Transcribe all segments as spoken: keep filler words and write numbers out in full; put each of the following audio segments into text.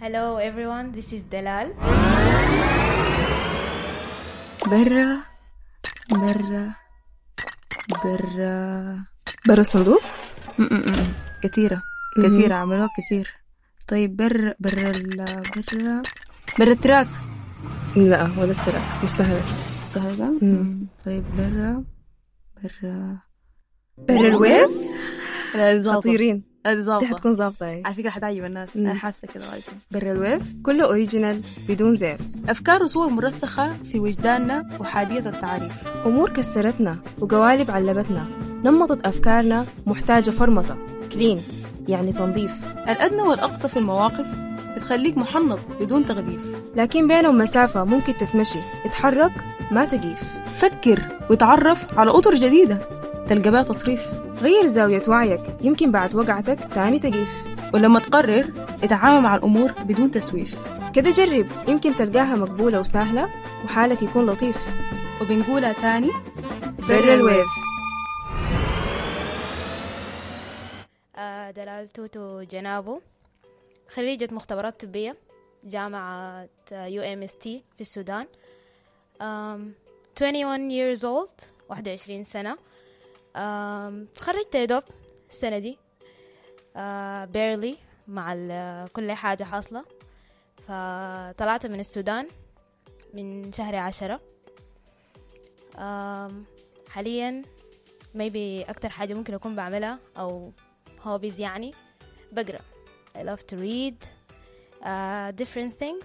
Hello everyone, this is Dalal. برا برا برا برا الصندوق. م-م-م. كثيرة كثيرة عملوها كثير. طيب برا برا ال برا برا التراك. لا ولا التراك مستهلة مستهلة. طيب برا برا برا الويف. خطيرين. دي حتكون ظابطة يعني. على فكرة حتعجب الناس. أنا حاسة كده غالبا. برا الويف كله أوريجينال بدون زيف. أفكار وصور مرسخة في وجداننا وحادية التعريف. أمور كسرتنا وقوالب علبتنا. نمطت أفكارنا محتاجة فرمطة. كلين يعني تنظيف. الأدنى والأقصى في المواقف بتخليك محنط بدون تغليف، لكن بينهم مسافة ممكن تتمشي. اتحرك ما تقيف. فكر وتعرف على أطر جديدة تلقى بها تصريف. غير زاوية وعيك يمكن بعد وقعتك تاني تقيف. ولما تقرر اتعامل مع الأمور بدون تسويف. كده جرب يمكن تلقاها مقبولة وسهلة وحالك يكون لطيف. وبنقولها تاني برا الويف. آه دلال توتو جنابو، خريجة مختبرات طبية جامعة يو إم إس تي في السودان. um, واحد وعشرين years old، واحد وعشرين سنة. um, تخرجت يدوب السنة دي uh, barely مع كل حاجة حاصلة. فطلعت من السودان من شهر عشرة. um, حاليا maybe أكتر حاجة ممكن أكون بعملها أو hobbies يعني بقرأ. I love to read uh, different things.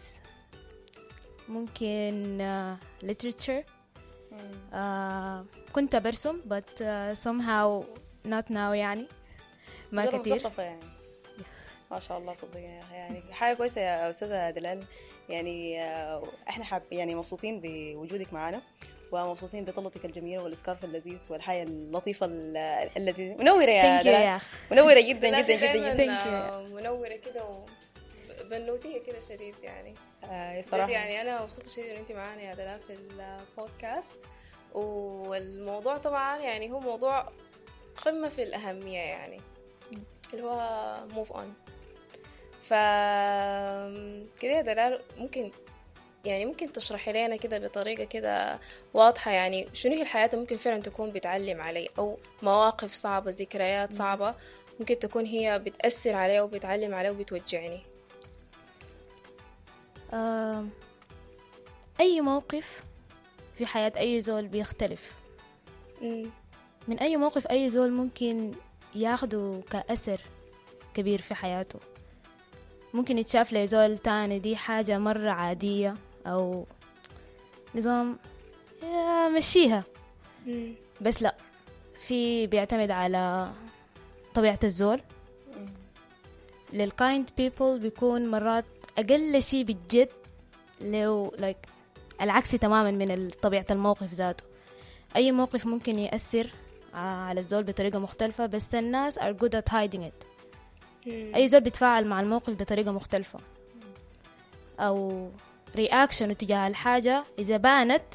ممكن uh, literature. uh, كنت برسم but uh, somehow not now يعني ما كتير. مثقفة يعني. ما شاء الله صدق يعني حاجة كويسة يا أستاذة دلال. يعني احنا حاب يعني مبسوطين بوجودك معنا ومبسوطين بطلتك الجميلة والسكارف اللذيذ والحياة اللطيفة اللذيذة. منورة يا دلال، منورة جدا جدا جدا جدا. منورة كده وبنوتية كده شديد يعني. آه صراحة يعني أنا مبسوطة شديد إن أنت معانا يا دلال في البودكاست. والموضوع طبعا يعني هو موضوع قمة في الأهمية يعني اللي هو move on. ف كده يا دلال ممكن يعني ممكن تشرحي لنا كده بطريقة كده واضحة يعني شنو هي الحياة ممكن فعلا تكون بتعلم علي، أو مواقف صعبة ذكريات صعبة ممكن تكون هي بتأثر علي وبتعلم علي وبتوجعني. آه، أي موقف في حياة أي زول بيختلف. م. من أي موقف أي زول ممكن ياخده كأثر كبير في حياته. ممكن يتشاف لزول تاني دي حاجة مرة عادية أو نظام مشيها. م. بس لا، في بيعتمد على طبيعة الزول. للكايند بيبل بيكون مرات أقل شيء بالجد لو like العكس تماما من طبيعة الموقف ذاته. أي موقف ممكن يأثر على الزول بطريقة مختلفة، بس الناس are good at hiding it. أي زول بيتفاعل مع الموقف بطريقة مختلفة أو رياكشن تجاه الحاجة إذا بانت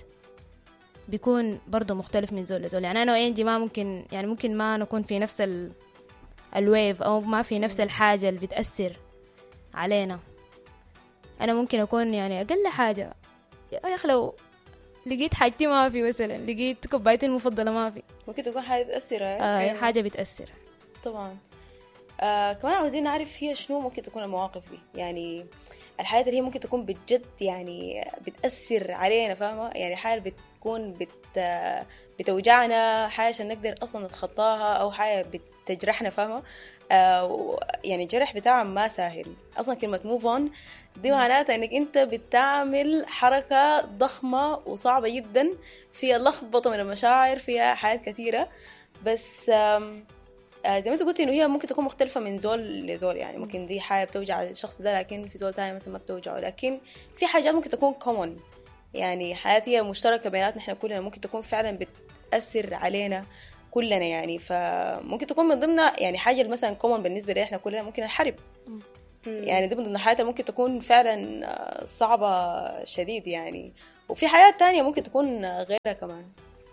بيكون برضو مختلف من زول لزول. يعني أنا وإنجي ما ممكن يعني ممكن ما نكون في نفس ال الويف أو ما في نفس الحاجة اللي بتأثر علينا. أنا ممكن أكون يعني أقل حاجة يا أخي لو لقيت حاجتي ما في، مثلا لقيت كوبايتي المفضلة ما في، ممكن تكون حاجة بتأثر. آه حاجة بتأثر طبعا. آه كمان عاوزين نعرف هي شنو ممكن تكون المواقف دي، يعني الحياة اللي هي ممكن تكون بجد يعني بتأثر علينا، فاهمة؟ يعني حاجة بتكون بت بتوجعنا، حاجة عشان نقدر أصلا نتخطاها، أو حاجة بتجرحنا، فاهمة؟ آه يعني الجرح بتاعها ما سهل أصلا. كلمة move on دي معناتها إنك أنت بتعمل حركة ضخمة وصعبة جدا فيها لخبطة من المشاعر، فيها حاجات كثيرة. بس آه زي ما انت قلتي انه هي ممكن تكون مختلفة من زول لزول. يعني ممكن دي حاجة بتوجع الشخص ده لكن في زول تاني مثلا ما بتوجعه. لكن في حاجات ممكن تكون common، يعني حياتية مشتركة بيناتنا احنا كلنا، ممكن تكون فعلا بتأثر علينا كلنا. يعني فممكن تكون من ضمنها يعني حاجة مثلا common بالنسبة لنا احنا كلنا ممكن الحرب. يعني دي من ضمن حياتها ممكن تكون فعلا صعبة شديد يعني. وفي حياة تانية ممكن تكون غيرها كمان.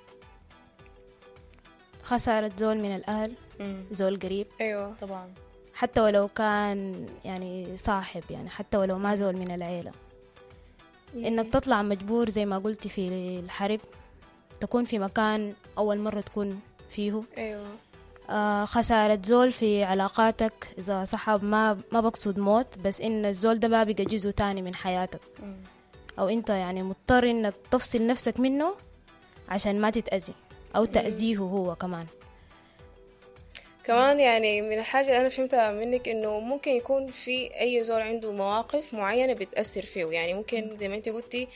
خسارة زول من الأهل، مم. زول قريب. أيوة طبعا. حتى ولو كان يعني صاحب، يعني حتى ولو ما زول من العيلة. إنك تطلع مجبور زي ما قلتي في الحرب، تكون في مكان أول مرة تكون فيه. أيوة. آه خسارة زول في علاقاتك إذا صحاب، ما ما بقصد موت، بس إن الزول ده بقى بقى جزء تاني من حياتك، أو أنت يعني مضطر إنك تفصل نفسك منه عشان ما تتأذي أو تأذيه هو كمان. كمان يعني من الحاجة اللي أنا فهمتها منك إنه ممكن يكون في أي زول عنده مواقف معينة بتأثر فيه. يعني ممكن زي ما أنت قلتي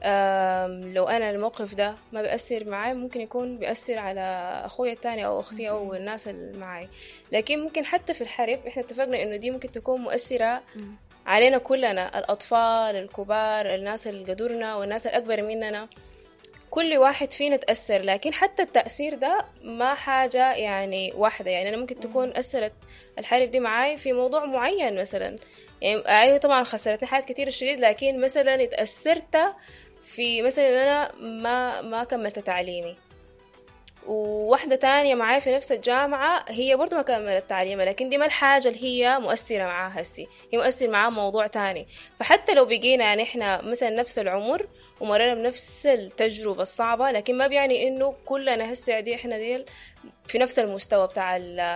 لو أنا الموقف ده ما بيأثر معي، ممكن يكون بيأثر على أخويا التاني أو أختي أو الناس اللي معي. لكن ممكن حتى في الحرب إحنا اتفقنا إنه دي ممكن تكون مؤثرة علينا كلنا، الأطفال، الكبار، الناس اللي قدرنا والناس الأكبر مننا، كل واحد فينا تأثر. لكن حتى التأثير ده ما حاجة يعني واحدة. يعني أنا ممكن تكون أثرت الحرب دي معاي في موضوع معين مثلا، يعني أيوة طبعا خسرتني حاجات كتير شديد، لكن مثلا اتأثرت في مثلا أنا ما ما كملت تعليمي، وواحدة تانية معاي في نفس الجامعة هي برضو ما كملت تعليمها، لكن دي ما الحاجة اللي هي مؤثرة معاها هسي، هي مؤثر معاها موضوع تاني. فحتى لو بقينا نحن مثلا نفس العمر ومرنا بنفس التجربة الصعبة، لكن ما بيعني إنه كلنا هسي دي إحنا دي في نفس المستوى بتاع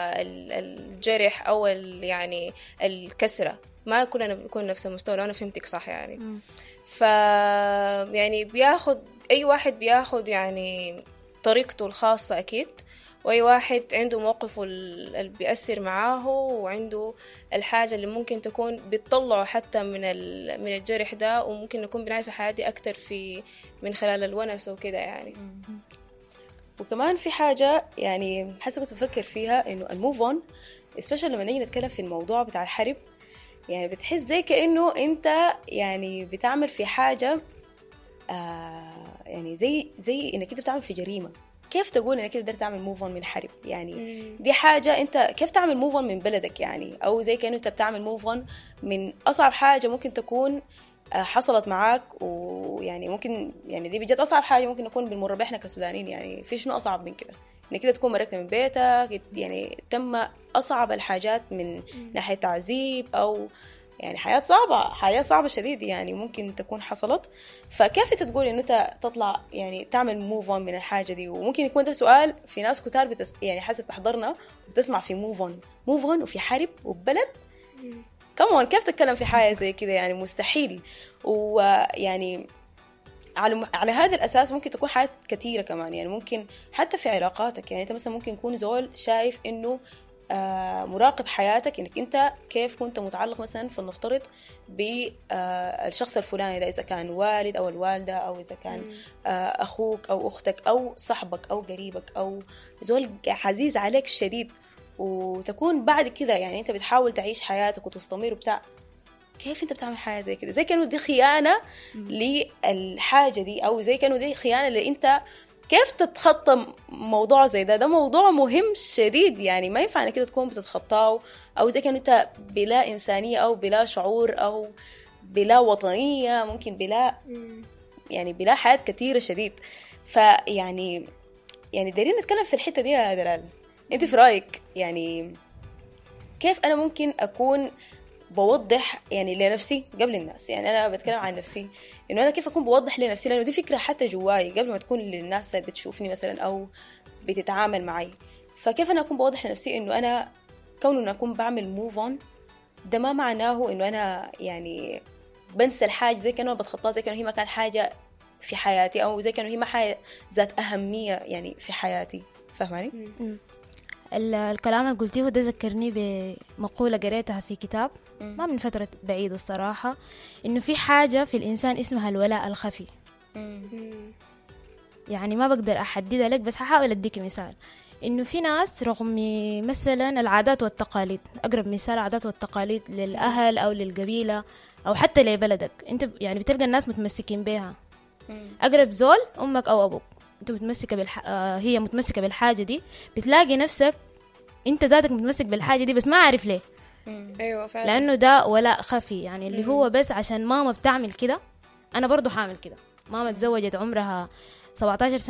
الجرح أو يعني الكسرة، ما كلنا بيكون نفس المستوى. لو أنا فهمتك صح يعني. ف يعني بياخد أي واحد بياخد يعني طريقته الخاصة أكيد، وأي واحد عنده موقفه اللي بيأثر معاه، وعنده الحاجة اللي ممكن تكون بتطلعه حتى من من الجرح ده، وممكن نكون بنعرف حياتي أكتر في من خلال الونس وكده يعني. وكمان في حاجة يعني حسب كنت بفكر فيها، إنه الموف أون especially لما نيجي نتكلم في الموضوع بتاع الحرب، يعني بتحس زي كأنه أنت يعني بتعمل في حاجة آه يعني زي زي إنك أنت بتعمل في جريمة. كيف تقول إنك أنت قدرت تعمل موف أون من حرب؟ يعني مم. دي حاجة أنت كيف تعمل موف أون من بلدك يعني، أو زي كأنه أنت بتعمل موف أون من أصعب حاجة ممكن تكون حصلت معاك. ويعني ممكن يعني دي بجد أصعب حاجة ممكن نكون بنمر إحنا كسودانيين. يعني في شنو أصعب من كده؟ إنك كده تكون مركت من بيتك، يعني تم أصعب الحاجات من مم. ناحية تعذيب أو يعني حياة صعبة، حياة صعبة شديد يعني ممكن تكون حصلت. فكيف انت تقول انه انت تطلع يعني تعمل موف اون من الحاجة دي؟ وممكن يكون ده سؤال في ناس كتار بتس... يعني حاسة تحضرنا وتسمع في موف اون موف اون وفي حرب وبلد كمان، كيف تتكلم في حاجة زي كده؟ يعني مستحيل. ويعني على على هذا الأساس ممكن تكون حاجات كثيرة كمان، يعني ممكن حتى في علاقاتك. يعني انت مثلا ممكن يكون زول شايف انه آه مراقب حياتك، انك انت كيف كنت متعلق مثلا فلنفترض بالشخص الفلاني ده، اذا كان والد او الوالده، او اذا كان آه اخوك او اختك او صاحبك او قريبك او زول عزيز عليك شديد، وتكون بعد كده يعني انت بتحاول تعيش حياتك وتستمر وبتاع. كيف انت بتعمل حاجه زي كده؟ زي كانوا دي خيانه للحاجه دي، او زي كانوا دي خيانه اللي انت كيف تتخطى موضوع زي ده؟ ده موضوع مهم شديد، يعني ما ينفع انك كده تكون بتتخطاه، او زي كأنه انت بلا انسانيه او بلا شعور او بلا وطنيه، ممكن بلا يعني بلا حياه كثيره شديد. فيعني يعني دايرين نتكلم في الحته دي يا دلال، انت في رايك يعني كيف انا ممكن اكون بوضح يعني لنفسي قبل الناس؟ يعني أنا بتكلم عن نفسي، إنه أنا كيف أكون بوضح لنفسي، لأنه دي فكرة حتى جواي قبل ما تكون للناس بتشوفني مثلا أو بتتعامل معي. فكيف أنا أكون بوضح لنفسي إنه أنا كونه أن أكون بعمل موف أون ده ما معناه إنه أنا يعني بنسى الحاجة، زي كأنه بتخطاها، زي كأنه هي ما كان حاجة في حياتي، أو زي كأنه هي ما حاجة ذات أهمية يعني في حياتي. فهماني؟ الكلام اللي قلتيه ده ذكرني بمقولة قريتها في كتاب ما من فترة بعيدة الصراحة، إنه في حاجة في الإنسان اسمها الولاء الخفي. يعني ما بقدر أحددها لك، بس هحاول أديك مثال. إنه في ناس رغم مثلا العادات والتقاليد، أقرب مثال العادات والتقاليد للأهل أو للقبيلة أو حتى لبلدك، أنت يعني بتلقى الناس متمسكين بها. أقرب زول أمك أو أبوك، أنت متمسكة بالح... آه هي متمسكة بالحاجة دي، بتلاقي نفسك أنت ذاتك متمسك بالحاجة دي بس ما عارف ليه. أيوة فعلا. لأنه ده ولاء خفي، يعني اللي هو بس عشان ماما بتعمل كده أنا برضو حامل كده. ماما تزوجت عمرها سبعة عشر سنة